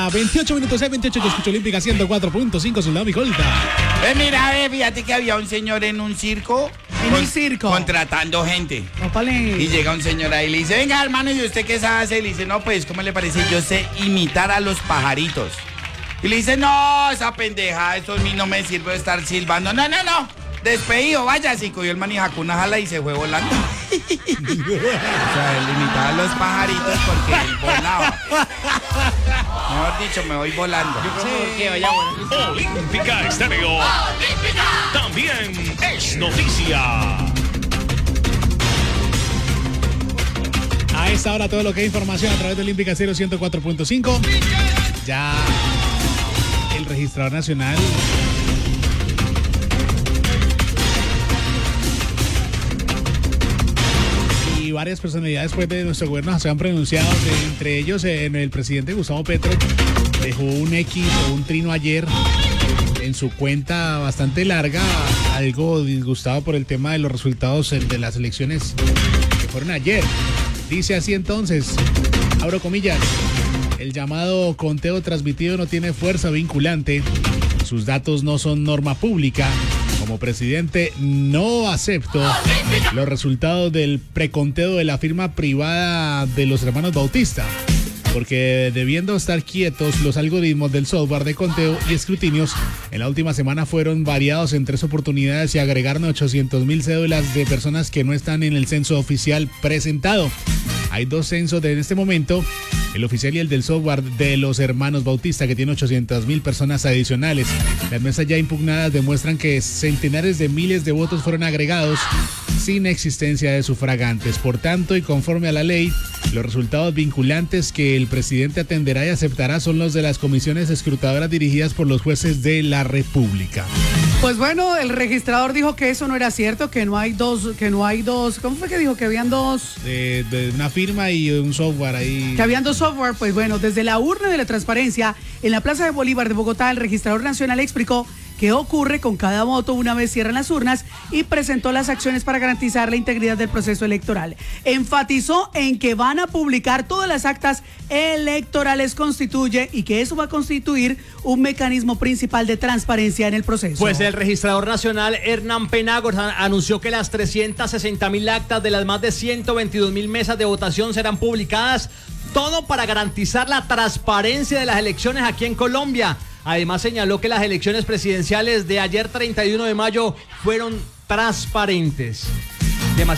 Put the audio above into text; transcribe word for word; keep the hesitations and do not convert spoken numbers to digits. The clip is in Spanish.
Colombia. veintiocho minutos, hay veintiocho, yo escucho Olímpica ciento cuatro punto cinco, Soldado Micolta. Eh, mira, eh, fíjate que había un señor en un circo. ¿En con- un circo? Contratando gente. Ópale. Y llega un señor ahí y le dice, venga, hermano, ¿y usted qué sabe hacer? Y le dice, no, pues, ¿cómo le parece? Yo sé imitar a los pajaritos. Y le dice, no, esa pendeja, eso a mí no me sirve de estar silbando. No, no, no, despedido, vaya. Así cogió el man y sacó una jala y se fue volando. O sea, él imitaba a los pajaritos porque él volaba. Mejor dicho, me voy volando. Olímpica Estéreo. También es noticia. A esta hora todo lo que es información a través de Olímpica Cero ciento cuatro punto cinco. Ya el registrador nacional y varias personalidades pues, de nuestro gobierno se han pronunciado, de- entre ellos eh, el presidente Gustavo Petro dejó un X o un trino ayer en su cuenta bastante larga, algo disgustado por el tema de los resultados eh, de las elecciones que fueron ayer. Dice así entonces, abro comillas, el llamado conteo transmitido no tiene fuerza vinculante, sus datos no son norma pública. Como presidente no acepto los resultados del preconteo de la firma privada de los hermanos Bautista, porque debiendo estar quietos, los algoritmos del software de conteo y escrutinios en la última semana fueron variados en tres oportunidades y agregaron ochocientos mil cédulas de personas que no están en el censo oficial presentado. Hay dos censos de, en este momento, el oficial y el del software de los hermanos Bautista, que tiene ochocientas mil personas adicionales. Las mesas ya impugnadas demuestran que centenares de miles de votos fueron agregados sin existencia de sufragantes. Por tanto, y conforme a la ley, los resultados vinculantes que el presidente atenderá y aceptará son los de las comisiones escrutadoras dirigidas por los jueces de la República. Pues bueno, el registrador dijo que eso no era cierto, que no hay dos, que no hay dos, ¿cómo fue que dijo? Que habían dos, De, de una firma y un software ahí. que habían dos software. Pues bueno, desde la urna de la transparencia en la Plaza de Bolívar de Bogotá, el registrador nacional explicó qué ocurre con cada voto una vez cierran las urnas y presentó las acciones para garantizar la integridad del proceso electoral. Enfatizó en que van a publicar todas las actas electorales constituye y que eso va a constituir un mecanismo principal de transparencia en el proceso. Pues el registrador nacional Hernán Penagos a- anunció que las trescientas sesenta mil actas de las más de ciento veintidós mil mesas de votación serán publicadas, todo para garantizar la transparencia de las elecciones aquí en Colombia. Además señaló que las elecciones presidenciales de ayer treinta y uno de mayo fueron transparentes.